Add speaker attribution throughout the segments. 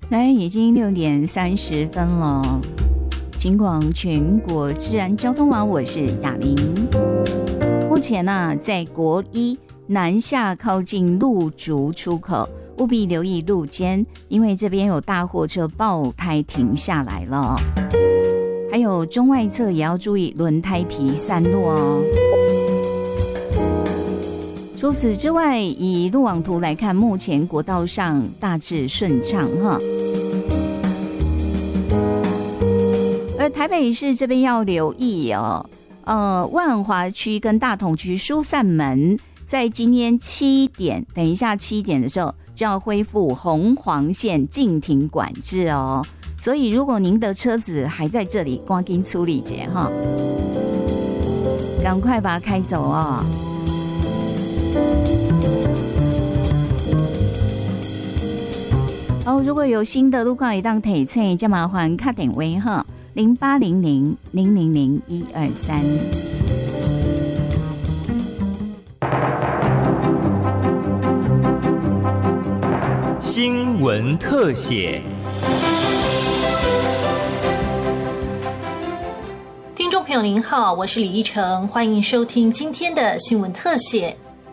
Speaker 1: 来，已经6点30分了。警广全国治安交通网，我是雅玲。目前在国一南下靠近鹿竹出口，务必留意路肩，因为这边有大货车爆胎停下来了。还有中外侧也要注意轮胎皮散落哦。除此之外，以路网图来看，目前国道上大致顺畅哈。而台北市这边要留意哦，万华区跟大同区疏散门在今天7点，等一下7点的时候就要恢复红黄线禁停管制哦。所以如果您的车子还在这里，赶紧处理一下哈，赶快把它开走哦。如果有新的路况也当提醒，就麻烦打电话哈，0800000123。
Speaker 2: 新闻特写。
Speaker 3: 听众朋友您好，我是李依晨，欢迎收听今天的新闻特写。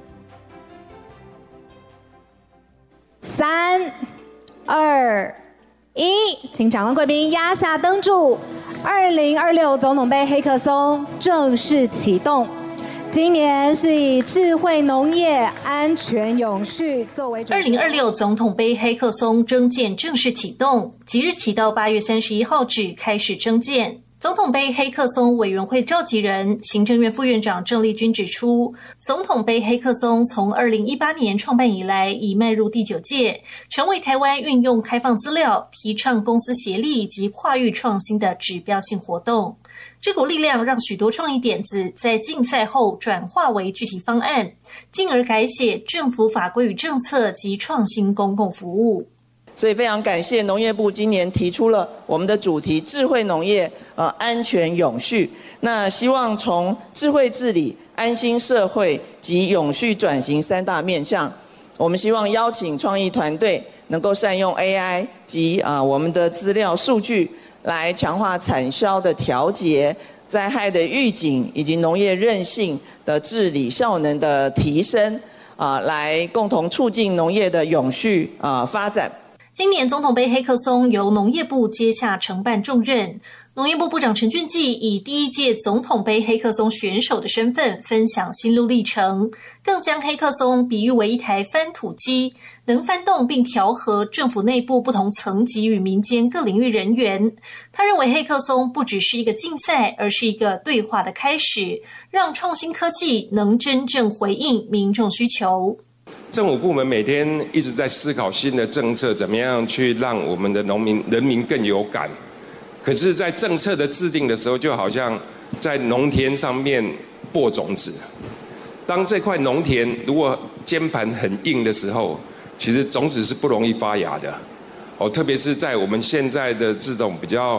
Speaker 4: 3、2、1，请场外贵宾压下灯柱。2026总统杯黑客松正式启动。今年是以智慧农业、安全永续作为主题。
Speaker 3: 2026总统杯黑客松征件正式启动，即日起到8月31号止开始征件。总统杯黑客松委员会召集人、行政院副院长郑丽君指出，总统杯黑客松从2018年创办以来，已迈入第9届，成为台湾运用开放资料、提倡公私协力及跨域创新的指标性活动。这股力量让许多创意点子在竞赛后转化为具体方案，进而改写政府法规与政策及创新公共服务。
Speaker 5: 所以非常感谢农业部今年提出了我们的主题智慧农业、安全永续。那希望从智慧治理、安心社会及永续转型3大面向，我们希望邀请创意团队能够善用 AI 及我们的资料数据来强化产销的调节、灾害的预警以及农业韧性的治理效能的提升，来共同促进农业的永续发展。
Speaker 3: 今年总统杯黑客松由农业部接下承办重任，农业部部长陈俊基以第1届总统杯黑客松选手的身份分享心路历程，更将黑客松比喻为一台翻土机，能翻动并调和政府内部不同层级与民间各领域人员。他认为黑客松不只是一个竞赛，而是一个对话的开始，让创新科技能真正回应民众需求。
Speaker 6: 政府部门每天一直在思考新的政策，怎么样去让我们的人民更有感。可是，在政策的制定的时候，就好像在农田上面播种子。当这块农田如果肩盘很硬的时候，其实种子是不容易发芽的。特别是在我们现在的这种比较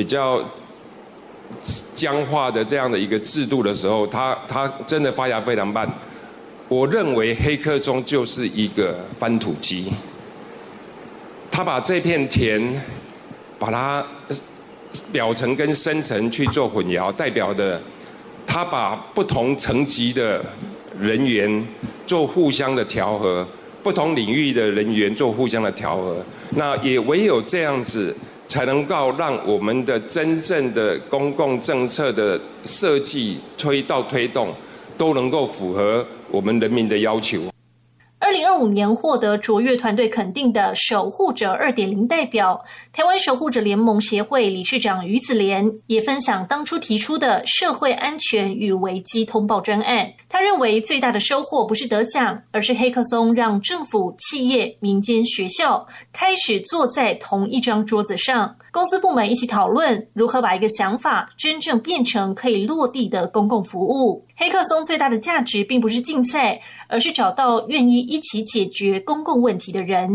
Speaker 6: 僵化的这样的一个制度的时候，它真的发芽非常慢。我认为黑客松就是一个翻土机，他把这片田，把它表层跟深层去做混淆，代表的他把不同层级的人员做互相的调和，不同领域的人员做互相的调和。那也唯有这样子，才能够让我们的真正的公共政策的设计推动，都能够符合我们人民的要求。
Speaker 3: 2025年获得卓越团队肯定的守护者 2.0 代表，台湾守护者联盟协会理事长于子莲也分享当初提出的社会安全与危机通报专案。他认为最大的收获不是得奖，而是黑客松让政府、企业、民间、学校开始坐在同一张桌子上，公司部门一起讨论如何把一个想法真正变成可以落地的公共服务。黑客松最大的价值并不是竞赛，而是找到愿意一起解决公共问题的人。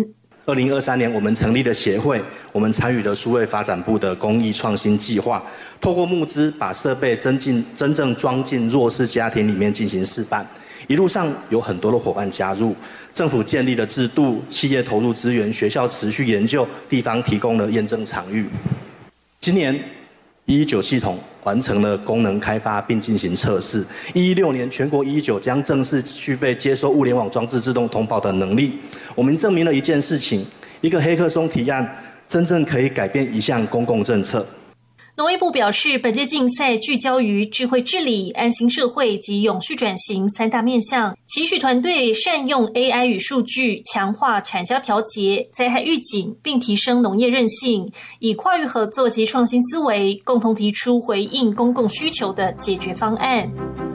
Speaker 7: 2023年我们成立了协会，我们参与了数位发展部的公益创新计划，透过募资把设备真正装进弱势家庭里面进行示范。一路上有很多的伙伴加入，政府建立了制度，企业投入资源，学校持续研究，地方提供了验证场域。今年119系统完成了功能开发并进行测试。116年全国119将正式具备接收物联网装置自动通报的能力。我们证明了一件事情：一个黑客松提案真正可以改变一项公共政策。
Speaker 3: 农业部表示，本届竞赛聚焦于智慧治理、安心社会及永续转型3大面向，期许团队善用 AI 与数据，强化产销调节、灾害预警，并提升农业韧性，以跨域合作及创新思维，共同提出回应公共需求的解决方案。